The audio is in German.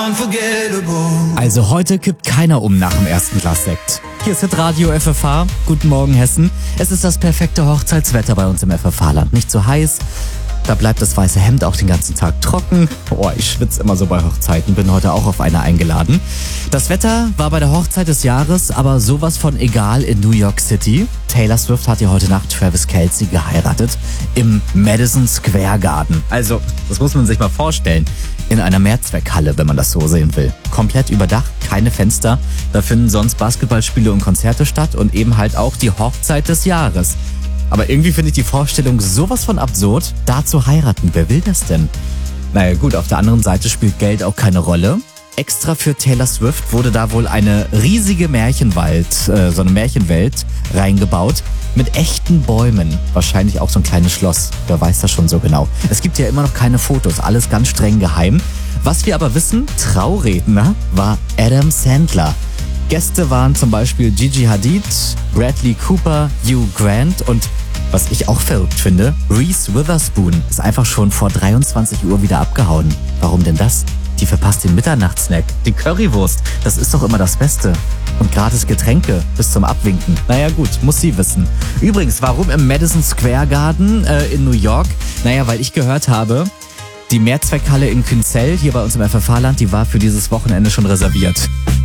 Also heute kippt keiner um nach dem ersten Glas Sekt. Hier ist Hitradio FFH. Guten Morgen Hessen. Es ist das perfekte Hochzeitswetter bei uns im FFH-Land. Nicht zu heiß. Da bleibt das weiße Hemd auch den ganzen Tag trocken. Oh, ich schwitze immer so bei Hochzeiten. Bin heute auch auf eine eingeladen. Das Wetter war bei der Hochzeit des Jahres aber sowas von egal in New York City. Taylor Swift hat ja heute Nacht Travis Kelce geheiratet im Madison Square Garden. Also, das muss man sich mal vorstellen. In einer Mehrzweckhalle, wenn man das so sehen will. Komplett überdacht, keine Fenster. Da finden sonst Basketballspiele und Konzerte statt und eben halt auch die Hochzeit des Jahres. Aber irgendwie finde ich die Vorstellung sowas von absurd, da zu heiraten. Wer will das denn? Naja gut, auf der anderen Seite spielt Geld auch keine Rolle. Extra für Taylor Swift wurde da wohl eine riesige so eine Märchenwelt reingebaut. Mit echten Bäumen. Wahrscheinlich auch so ein kleines Schloss. Wer weiß das schon so genau. Es gibt ja immer noch keine Fotos. Alles ganz streng geheim. Was wir aber wissen, Trauredner war Adam Sandler. Gäste waren zum Beispiel Gigi Hadid, Bradley Cooper, Hugh Grant und, was ich auch verrückt finde, Reese Witherspoon ist einfach schon vor 23 Uhr wieder abgehauen. Warum denn das? Die verpasst den Mitternachtssnack, die Currywurst. Das ist doch immer das Beste. Und gratis Getränke bis zum Abwinken. Naja gut, muss sie wissen. Übrigens, warum im Madison Square Garden in New York? Naja, weil ich gehört habe, die Mehrzweckhalle in Künzell, hier bei uns im FFH-Land, die war für dieses Wochenende schon reserviert.